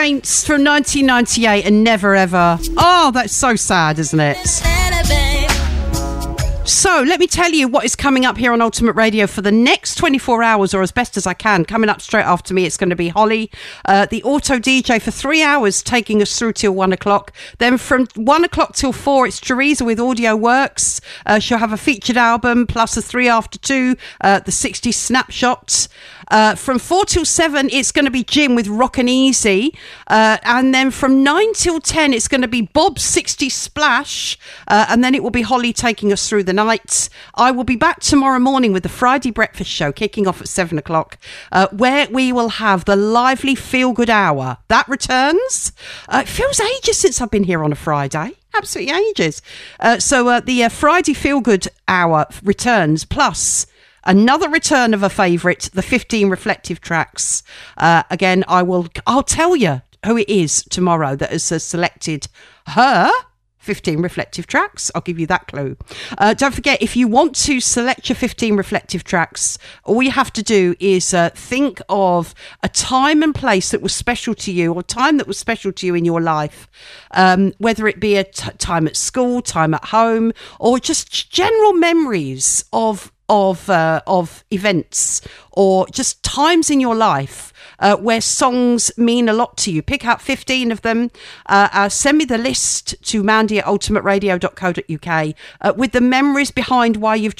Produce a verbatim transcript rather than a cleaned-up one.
Saints from nineteen ninety-eight and Never Ever. Oh, that's so sad, isn't it? So let me tell you what is coming up here on Ultimate Radio for the next twenty-four hours, or as best as I can. Coming up straight after me, it's going to be Holly, uh, the auto D J, for three hours, taking us through till one o'clock. Then from one o'clock till four, it's Teresa with Audio Works. Uh, she'll have a featured album, plus a three after two, uh, the sixties snapshots. Uh, from four till seven, it's going to be Jim with Rockin' Easy. Uh, and then from nine till ten, it's going to be Bob's sixties Splash. Uh, and then it will be Holly taking us through the night. I will be back tomorrow morning with the Friday Breakfast Show, kicking off at seven o'clock, uh, where we will have the lively feel-good hour. That returns. Uh, it feels ages since I've been here on a Friday. Absolutely ages. Uh, so uh, the uh, Friday feel-good hour returns, plus another return of a favourite, the fifteen reflective tracks. Uh, again, I will, I'll tell you who it is tomorrow that has uh, selected her fifteen reflective tracks. I'll give you that clue. Uh, don't forget, if you want to select your fifteen reflective tracks, all you have to do is uh, think of a time and place that was special to you, or time that was special to you in your life, um, whether it be a t- time at school, time at home, or just general memories of of uh, of events, or just times in your life uh, where songs mean a lot to you. Pick out fifteen of them. Uh, uh, send me the list to mandy at ultimate radio dot co dot uk uh, with the memories behind why you've